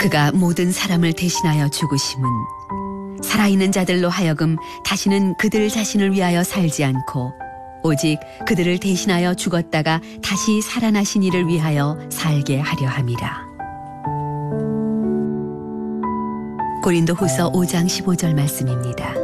그가 모든 사람을 대신하여 죽으심은 살아있는 자들로 하여금 다시는 그들 자신을 위하여 살지 않고 오직 그들을 대신하여 죽었다가 다시 살아나신 이를 위하여 살게 하려 함이라. 고린도후서 5장 15절 말씀입니다.